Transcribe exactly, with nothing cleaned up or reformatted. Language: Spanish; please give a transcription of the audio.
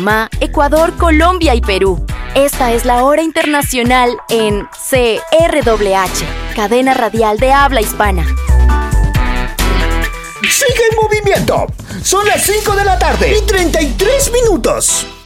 Ecuador, Colombia y Perú. Esta es la hora internacional en C R W H, cadena radial de habla hispana. ¡Sigue en movimiento! Son las cinco de la tarde y treinta y tres minutos.